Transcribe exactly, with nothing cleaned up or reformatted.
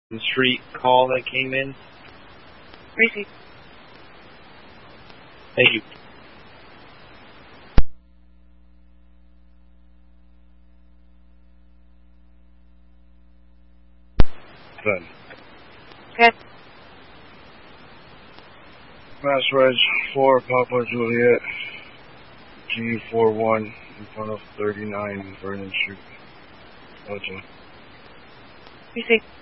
The street call that came in. Receive. Thank you. Good. Good. Mass Reg four, Papa Juliet, G four one, in front of thirty-nine Vernon Street. Belgium. Receive.